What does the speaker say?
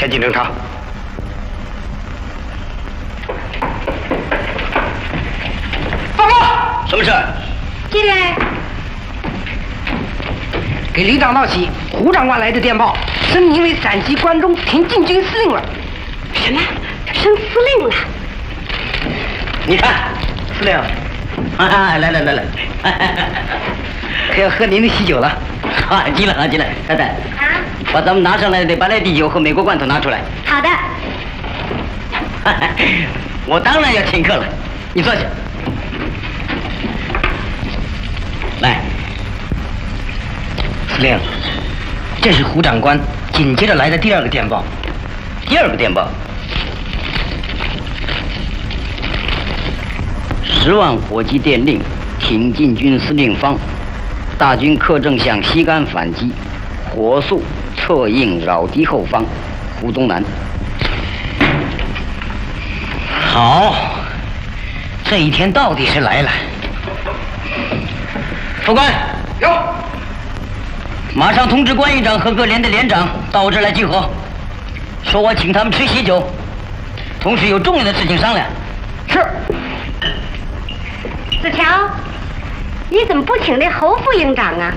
前进侦查。报告，什么事？ 进来。 给李长报喜，胡长官来的电报，升您为陕西关中田径军司令了。 什么？升司令了？ 你看，司令，来，可要喝您的喜酒了。啊，进来，太太。 啊。 把咱们拿上来的白兰地酒和美国罐头拿出来。 好的。 我当然要请客了，你坐下。来，司令，这是胡长官紧接着来的第二个电报。第二个电报，10万火急电令，挺进军司令方，大军克正向西干反击，火速策应扰敌后方，胡宗南。好，这一天到底是来了。副官， 有。 马上通知关营长和各连的连长到我这儿来集合，说我请他们吃喜酒，同时有重要的事情商量。 是。 子乔，你怎么不请那侯副营长啊？